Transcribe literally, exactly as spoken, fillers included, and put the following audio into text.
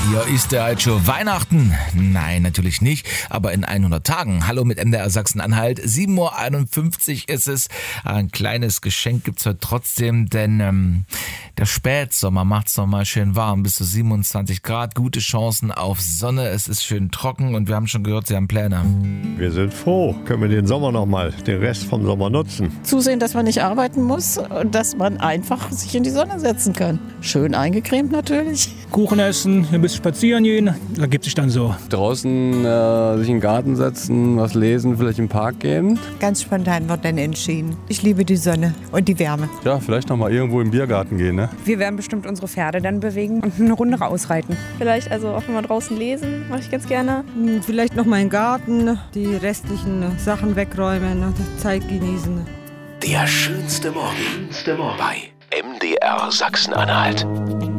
Ja, ist der halt schon Weihnachten? Nein, natürlich nicht, aber in hundert Tagen. Hallo mit M D R Sachsen-Anhalt, sieben Uhr einundfünfzig ist es. Ein kleines Geschenk gibt's heute trotzdem, denn ähm, der Spätsommer macht's noch mal schön warm, bis zu siebenundzwanzig Grad, gute Chancen auf Sonne, es ist schön trocken und wir haben schon gehört, Sie haben Pläne. Wir sind froh, können wir den Sommer noch mal, den Rest vom Sommer nutzen. Zusehen, dass man nicht arbeiten muss und dass man einfach sich in die Sonne setzen kann. Schön eingecremt natürlich. Kuchen essen, ein bisschen spazieren gehen, da gibt sich dann so. Draußen äh, sich in den Garten setzen, was lesen, vielleicht im Park gehen. Ganz spontan wird dann entschieden. Ich liebe die Sonne und die Wärme. Ja, vielleicht noch mal irgendwo im Biergarten gehen, ne? Wir werden bestimmt unsere Pferde dann bewegen und eine Runde rausreiten. Vielleicht also auch mal draußen lesen, mache ich ganz gerne. Vielleicht noch mal im Garten, die restlichen Sachen wegräumen, die Zeit genießen. Der schönste Morgen bei M D R Sachsen-Anhalt.